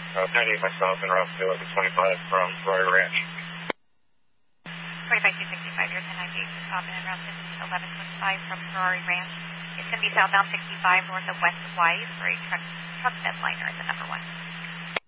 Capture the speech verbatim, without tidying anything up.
Uh, ninety-eight myself in route to eleven twenty-five from Ferrari Ranch. twenty-five two sixty-five, you're ten ninety-eight for stopping in route eleven twenty-five from Ferrari Ranch. It's going to be southbound sixty-five north of West Wise for a truck, truck bed liner at the number one.